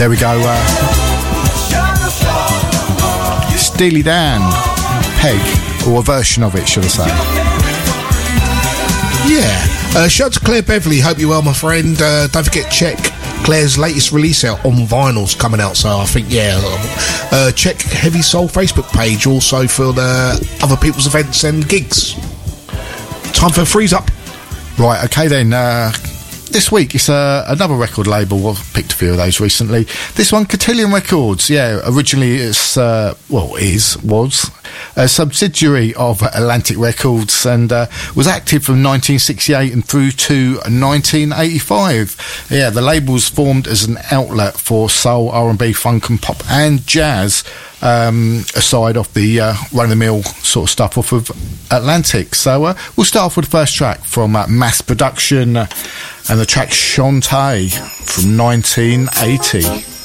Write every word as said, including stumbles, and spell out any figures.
There we go. Uh, Steely Dan, Peg, or a version of it, should I say? Yeah. Uh, shout out to Claire Beverly. Hope you're well, my friend. Uh, don't forget, check Claire's latest release out on vinyl's coming out. So I think, yeah, uh, check Heavy Soul Facebook page also for the other people's events and gigs. Time for a freeze up. Right, okay then. Uh, this week it's uh, another record label. I've picked a few of those recently. This one, Cotillion Records. Yeah, originally it's uh, well, is was a subsidiary of Atlantic Records and uh, was active from nineteen sixty-eight and through to nineteen eighty-five. Yeah, the label was formed as an outlet for soul, R and B, funk and pop and jazz, um, aside of the uh, run-of-the-mill sort of stuff off of Atlantic. So uh, we'll start off with the first track from uh, Mass Production uh, and the track Shantae from nineteen eighty.